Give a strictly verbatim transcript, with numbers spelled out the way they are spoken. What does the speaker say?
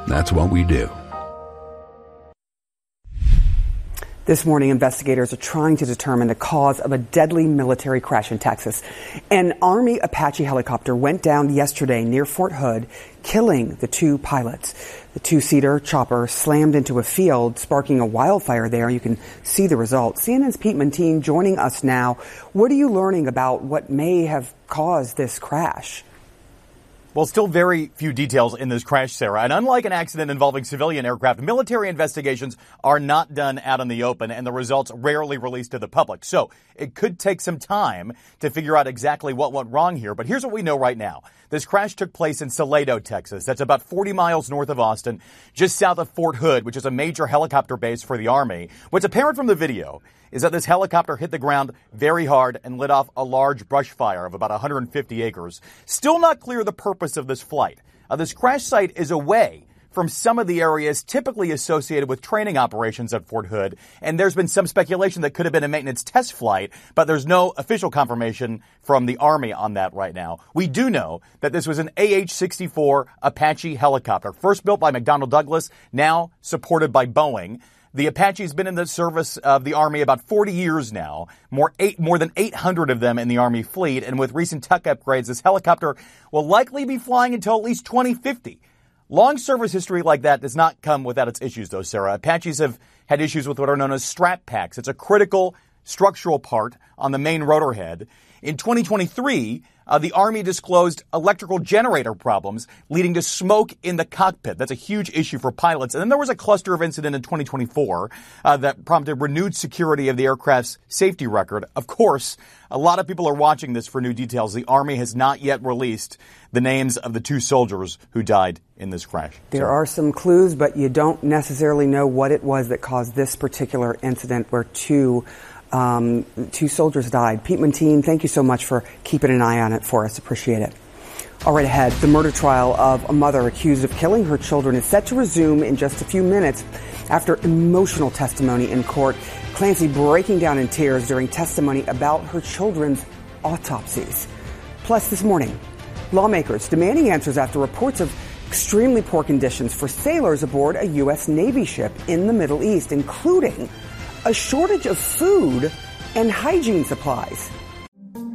That's what we do. This morning, investigators are trying to determine the cause of a deadly military crash in Texas. An Army Apache helicopter went down yesterday near Fort Hood, killing the two pilots. The two-seater chopper slammed into a field, sparking a wildfire there. You can see the results. C N N's Pete Montine joining us now. What are you learning about what may have caused this crash? Well, still very few details in this crash, Sarah. And unlike an accident involving civilian aircraft, military investigations are not done out in the open, and the results rarely released to the public. So it could take some time to figure out exactly what went wrong here. But here's what we know right now. This crash took place in Salado, Texas. That's about forty miles north of Austin, just south of Fort Hood, which is a major helicopter base for the Army. What's apparent from the video is that this helicopter hit the ground very hard and lit off a large brush fire of about one hundred fifty acres. Still not clear the purpose of this flight. Uh, this crash site is away from some of the areas typically associated with training operations at Fort Hood, and there's been some speculation that could have been a maintenance test flight, but there's no official confirmation from the Army on that right now. We do know that this was an A H sixty-four Apache helicopter, first built by McDonnell Douglas, now supported by Boeing. The Apache's been in the service of the Army about forty years now, more eight, more than eight hundred of them in the Army fleet, and with recent tech upgrades, this helicopter will likely be flying until at least twenty fifty. Long service history like that does not come without its issues, though, Sarah. Apaches have had issues with what are known as strap packs. It's a critical structural part on the main rotor head. In twenty twenty-three, uh, the Army disclosed electrical generator problems leading to smoke in the cockpit. That's a huge issue for pilots. And then there was a cluster of incident in twenty twenty-four uh, that prompted renewed security of the aircraft's safety record. Of course, a lot of people are watching this for new details. The Army has not yet released the names of the two soldiers who died in this crash. There Sorry. are some clues, but you don't necessarily know what it was that caused this particular incident where two Um, two soldiers died. Pete Montine, thank you so much for keeping an eye on it for us. Appreciate it. All right, ahead, the murder trial of a mother accused of killing her children is set to resume in just a few minutes after emotional testimony in court. Clancy breaking down in tears during testimony about her children's autopsies. Plus, this morning, lawmakers demanding answers after reports of extremely poor conditions for sailors aboard a U S Navy ship in the Middle East, including a shortage of food and hygiene supplies.